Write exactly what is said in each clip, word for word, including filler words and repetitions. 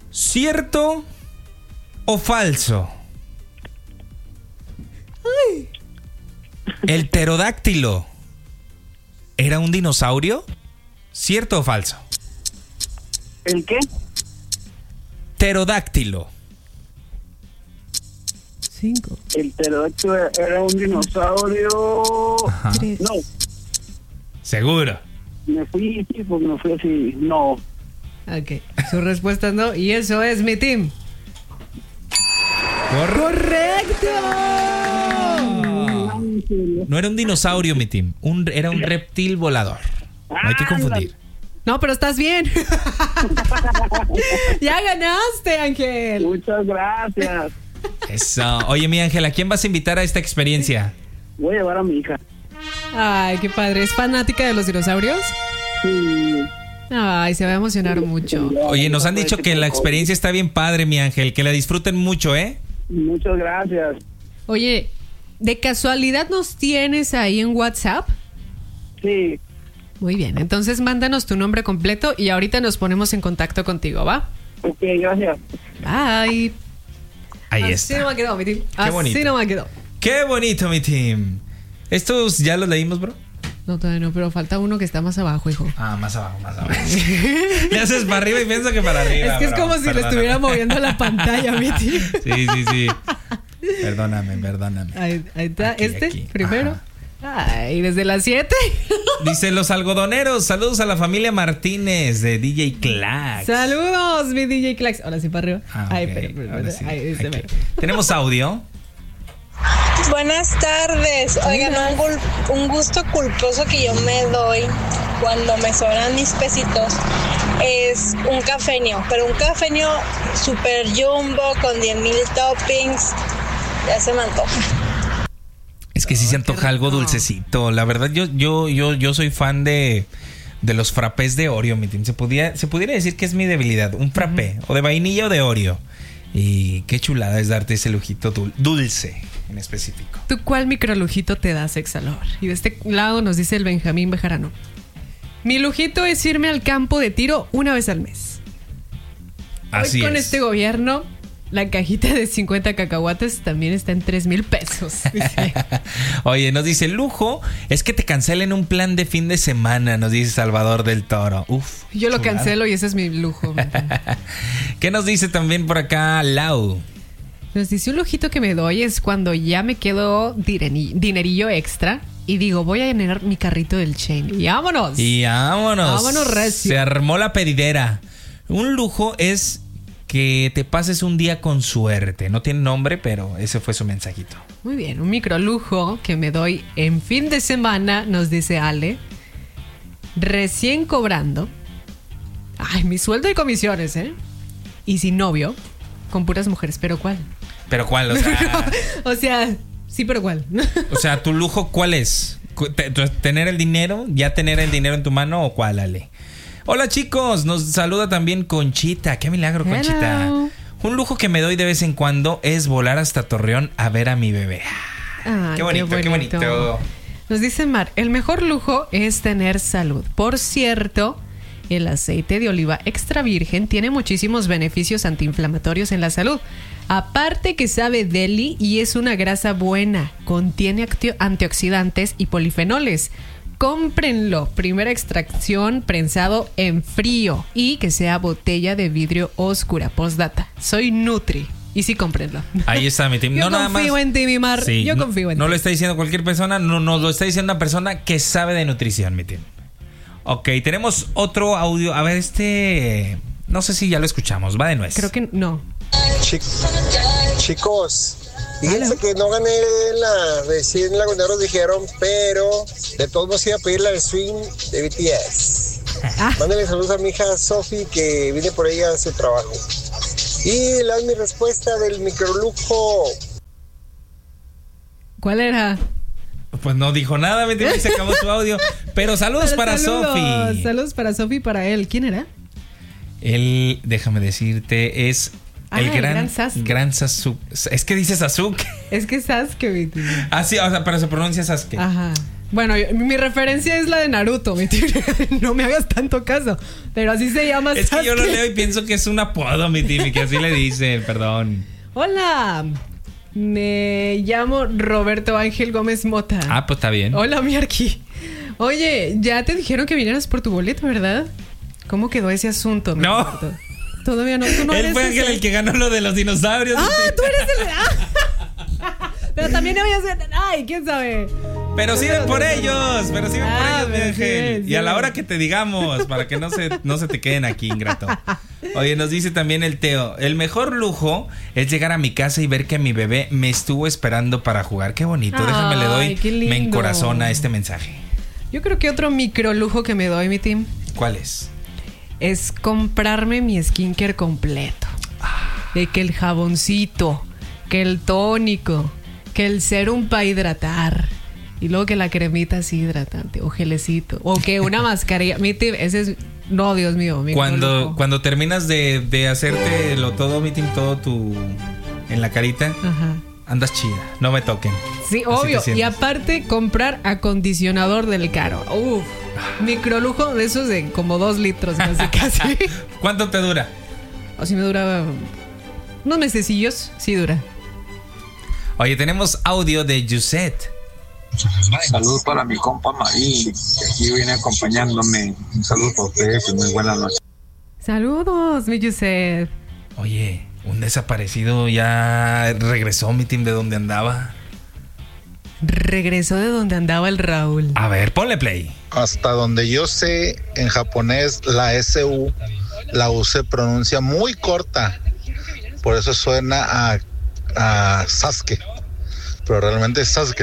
¿Cierto o falso? Ay. ¿El pterodáctilo era un dinosaurio? ¿Cierto o falso? ¿El qué? Pterodáctilo. Cinco. El pterodáctilo era un dinosaurio. Ajá. Tres. No, ¿Seguro? me fui, sí, pues me fui así. No. Ok, su respuesta es no. Y eso es mi team. Cor- ¡Correcto! No era un dinosaurio, mi team. Un, era un reptil volador. No hay que confundir. No, pero estás bien. Ya ganaste, Ángel. Muchas gracias. Eso. Oye, mi Ángel, ¿a quién vas a invitar a esta experiencia? Voy a llevar a mi hija. Ay, qué padre. ¿Es fanática de los dinosaurios? Sí. Ay, se va a emocionar mucho. Oye, nos han dicho que la experiencia está bien padre, mi Ángel. Que la disfruten mucho, ¿eh? Muchas gracias. Oye, ¿de casualidad nos tienes ahí en WhatsApp? Sí. Muy bien, entonces mándanos tu nombre completo y ahorita nos ponemos en contacto contigo, ¿va? Ok, gracias. Bye. Ahí Así está. no me quedó, mi team. Qué Así bonito. no me quedó. Qué bonito, mi team. ¿Estos ya los leímos, bro? No, todavía no, pero falta uno que está más abajo, hijo. Ah, más abajo, más abajo. Le haces para arriba y pienso que para arriba. Es que es bro. como si le Perdóname. estuviera moviendo la pantalla, mi tío. Sí, sí, sí. Perdóname, perdóname. Ahí, ahí está, Aquí, este aquí. primero. Ay, desde las siete. Dice los algodoneros, saludos a la familia Martínez de D J Clax. Saludos, mi D J Clax. Ahora sí para arriba. Ah, Ay, ok. pero, pero, Ahora sí. ahí, ese Aquí. mero. ¿Tenemos audio? Buenas tardes. Oigan, un, gul- un gusto culposo que yo me doy cuando me sobran mis pesitos es un cafeño, pero un cafeño super jumbo con diez mil toppings. Ya se me antoja. Es que sí se antoja algo dulcecito. La verdad, yo, yo, yo, yo soy fan de, de los frappés de Oreo, mi team. Se podía, se pudiera decir que es mi debilidad. Un frappé, uh-huh. o de vainilla o de Oreo. Y qué chulada es darte ese lujito dul- dulce en específico. ¿Tú cuál microlujito te das, Exalor? Y de este lado nos dice el Benjamín Bejarano. Mi lujito es irme al campo de tiro una vez al mes. Así Hoy con es. este gobierno, la cajita de cincuenta cacahuates también está en tres mil pesos. Dice. Oye, nos dice, lujo es que te cancelen un plan de fin de semana, nos dice Salvador del Toro. Uf. Yo lo chulada. cancelo y ese es mi lujo. ¿Qué nos dice también por acá Lau? Nos dice, un lujito que me doy es cuando ya me quedo direni- dinerillo extra y digo, voy a llenar mi carrito del Chain. Y vámonos. Y vámonos. Vámonos recio. Se armó la pedidera. Un lujo es que te pases un día con suerte. No tiene nombre, pero ese fue su mensajito. Muy bien, un microlujo que me doy en fin de semana, nos dice Ale, recién cobrando. Ay, mi sueldo y comisiones, ¿eh? Y sin novio, con puras mujeres, pero ¿cuál? ¿Pero cuál? O sea, O sea, sí, pero ¿cuál? o sea, ¿tu lujo cuál es? Cu- te- tu- ¿Tener el dinero? ¿Ya tener el dinero en tu mano o cuál, Ale? Hola, chicos. Nos saluda también Conchita. Qué milagro, Hello. Conchita. Un lujo que me doy de vez en cuando es volar hasta Torreón a ver a mi bebé. Ay, Qué bonito, qué bonito. Nos dice Mar, el mejor lujo es tener salud. Por cierto, el aceite de oliva extra virgen tiene muchísimos beneficios antiinflamatorios en la salud. Aparte que sabe deli y es una grasa buena. Contiene acti- antioxidantes y polifenoles. Cómprenlo. Primera extracción prensado en frío y que sea botella de vidrio oscura. Postdata. Soy Nutri. Y sí, cómprenlo. Ahí está mi team. Yo No nada más. confío en ti, mi Mar. Sí, Yo no, confío en no ti. lo está diciendo cualquier persona, no nos lo está diciendo una persona que sabe de nutrición, mi team. Ok, tenemos otro audio. A ver, este. No sé si ya lo escuchamos. Va de nuez. Creo que no. Chic- chicos, fíjense que no gané la de cien laguneros, dijeron, pero de todos modos iba a pedir la de Swing de B T S. Ah. Mándale saludos a mi hija Sofi, que viene por ella a su trabajo. Y la mi respuesta del microlujo. ¿Cuál era? Pues no dijo nada, mi team, y se acabó su audio. Pero saludos Pero para saludos, Sofi. Saludos para Sofi y para él. ¿Quién era? Él, déjame decirte, es Ah, el el gran, gran Sasuke. gran Sasuke. Es que dice Sasuke. Es que Sasuke. Ah, sí, o sea, pero se pronuncia Sasuke. Ajá. Bueno, yo- mi referencia es la de Naruto, mi tío. No me hagas tanto caso. Pero así se llama. Es que yo lo Sasuke. leo y pienso que es un apodo, mi Timmy, que así le dicen, perdón. Hola. Me llamo Roberto Ángel Gómez Mota. Ah, pues está bien. Hola, Miarki. Oye, ya te dijeron que vinieras por tu boleto, ¿verdad? ¿Cómo quedó ese asunto? mi No. Roberto? Todavía no. Tú no Él eres fue Ángel ese- el que ganó lo de los dinosaurios. Ah, mi Timmy. tú eres el. Ah. Pero también no voy a hacer. Ay, quién sabe. Pero siguen por ellos, pero siguen Ah, por ellos, mi pero Ángel. sí, Y a sí. la hora que te digamos, para que no se, no se te queden aquí, ingrato. Oye, nos dice también el Teo, el mejor lujo es llegar a mi casa y ver que mi bebé me estuvo esperando para jugar. Qué bonito, déjame le doy, Ay, qué lindo. me encorazona este mensaje. Yo creo que otro micro lujo que me doy, mi team, ¿Cuál es? es comprarme mi skincare completo. De que el jaboncito, que el tónico, que el serum para hidratar. Y luego que la cremita así hidratante, o gelecito, o que una mascarilla. Mi team, ese es. No, Dios mío. micro Cuando, lujo. cuando terminas de, de hacerte lo todo, mi team, todo tu en la carita, Ajá. andas chida, no me toquen. Sí, Así obvio. te sientes. Y aparte, comprar acondicionador del caro. Uf. Micro lujo de esos de como dos litros, casi casi. ¿Cuánto te dura? O si me dura unos mesecillos, sí dura. Oye, tenemos audio de Yuset. Salud para mi compa Marín, que aquí viene acompañándome. Un saludo para ustedes y muy buenas noches. Saludos, mi Yusef. Oye, un desaparecido ya regresó, mi team, de donde andaba. Regresó de donde andaba el Raúl. A ver, ponle play. Hasta donde yo sé, en japonés la S U, la U se pronuncia muy corta. Por eso suena a, a Sasuke. Pero realmente es Sasuke.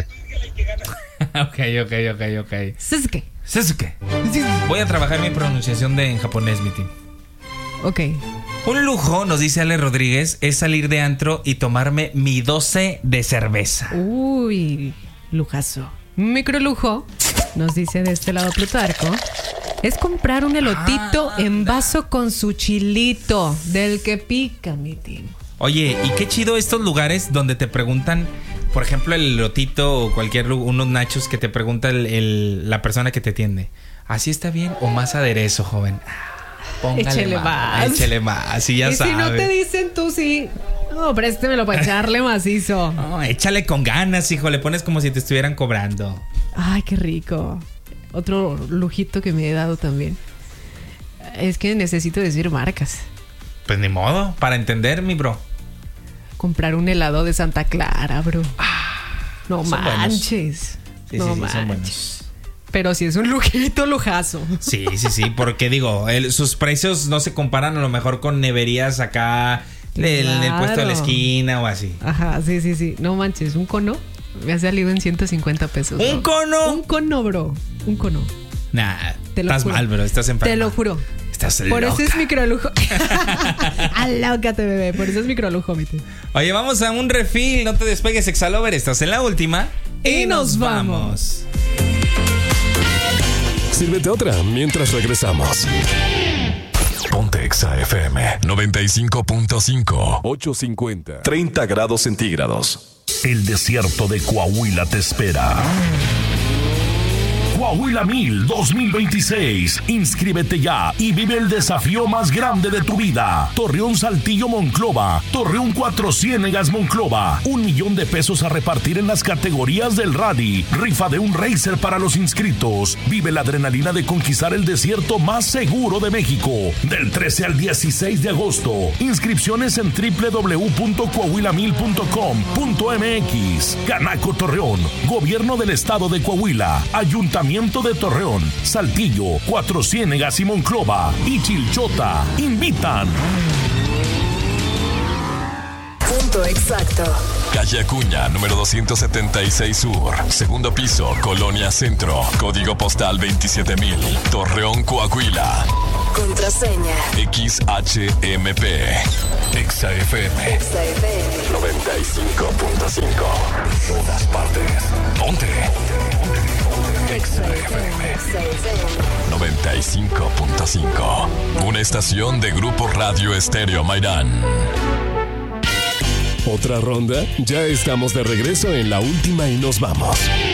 ok, ok, ok, ok. Sasuke. Sasuke. Voy a trabajar mi pronunciación de en japonés, mi team. Ok. Un lujo, nos dice Ale Rodríguez, es salir de antro y tomarme mi doce de cerveza. Uy, lujazo. Micro lujo, nos dice de este lado Plutarco, es comprar un elotito Ah, en vaso con su chilito, del que pica, mi team. Oye, y qué chido estos lugares donde te preguntan, por ejemplo, el elotito o cualquier lu- unos nachos que te pregunta el, el- la persona que te atiende. ¿Así está bien o más aderezo, joven? Ah, Póngale Échele más. Échele más, y ya y sabes. si no te dicen tú sí, no, préstemelo para echarle macizo. No, échale con ganas, hijo. Le pones como si te estuvieran cobrando. Ay, qué rico. Otro lujito que me he dado también. Es que necesito decir marcas. Pues ni modo, para entender, mi bro. Comprar un helado de Santa Clara, bro. No son buenos. manches. Sí, no sí, sí, manches. son buenos. Pero si es un lujito, lujazo. Sí, sí, sí, porque digo, el- sus precios no se comparan a lo mejor con neverías acá del en el puesto de la Claro. esquina o así. Ajá, sí, sí, sí. No manches, un cono me ha salido en ciento cincuenta pesos. ¿Un bro. cono? Un cono, bro. Un cono. Nah, Te lo estás juro. mal, bro, estás enfermo. Te lo juro. Estás Por loca. eso es microlujo. Alócate, bebé. Por eso es microlujo, mi tío. Oye, vamos a un refill, no te despegues, Exalover, estás en la última. Y nos vamos. Sírvete otra mientras regresamos. Ponte Exa F M noventa y cinco punto cinco. ochocientos cincuenta. treinta grados centígrados. El desierto de Coahuila te espera. Coahuila Mil dos mil veintiséis. Inscríbete ya y vive el desafío más grande de tu vida. Torreón Saltillo Monclova. Torreón Cuatro Ciénegas Monclova. Un millón de pesos a repartir en las categorías del rally. Rifa de un racer para los inscritos. Vive la adrenalina de conquistar el desierto más seguro de México. Del trece al dieciséis de agosto. Inscripciones en doble u doble u doble u punto coahuila mil punto com punto m x. Canaco Torreón. Gobierno del Estado de Coahuila. Ayuntamiento de Torreón, Saltillo, Cuatro Ciénegas y Monclova y Chilchota invitan. Punto exacto. Calle Acuña, número doscientos setenta y seis Sur. Segundo piso, Colonia Centro. Código postal veintisiete mil. Torreón, Coahuila. Contraseña. X H M P. Exa F M. Exa F M. noventa y cinco punto cinco. Todas partes. Ponte. Exa F M. Exa F M. noventa y cinco punto cinco. Una estación de Grupo Radio Estéreo Mairán. ¿Otra ronda? Ya estamos de regreso en la última y nos vamos.